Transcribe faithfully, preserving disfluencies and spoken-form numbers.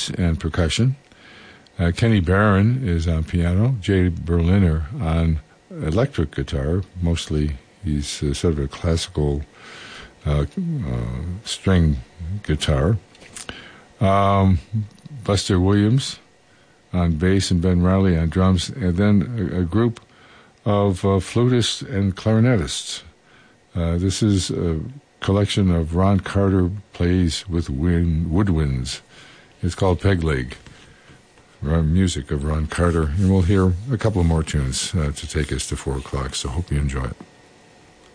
bass and percussion. Uh, Kenny Barron is on piano. Jay Berliner on electric guitar. Mostly he's uh, sort of a classical uh, uh, string guitar. Um, Buster Williams on bass and Ben Riley on drums. And then a, a group of uh, flutists and clarinetists. Uh, this is a collection of Ron Carter plays with wind, woodwinds. It's called Peg Leg. Music of Ron Carter. And we'll hear a couple more tunes uh, to take us to four o'clock, so hope you enjoy it.